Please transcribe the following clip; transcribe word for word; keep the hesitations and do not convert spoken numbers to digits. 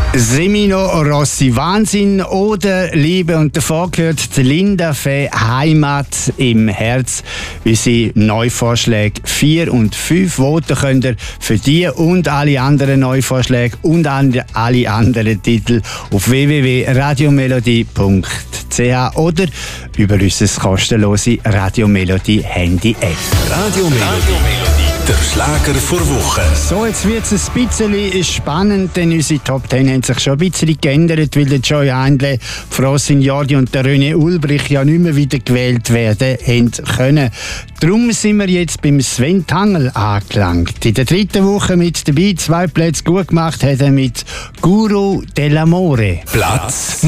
Semino Rossi, Wahnsinn oder Liebe. Und davor gehört die Linda Fee, Heimat im Herz. Unsere Neuvorschläge vier und fünf Voten könnt ihr für die und alle anderen Neuvorschläge und alle anderen Titel auf w w w punkt radiomelodie punkt c h oder über unser kostenlose Radiomelodie Handy-App. Radiomelodie, der Schlager vor Woche. So, jetzt wird es ein bisschen spannend, denn unsere Top Ten haben sich schon ein bisschen geändert, weil der Joy Heindle, Francine Jordi und der René Ulbrich ja nicht mehr wieder gewählt werden haben können. Darum sind wir jetzt beim Sven Tangl angelangt. In der dritten Woche mit dabei, zwei Plätze gut gemacht hat er mit Guru dell'Amore. Platz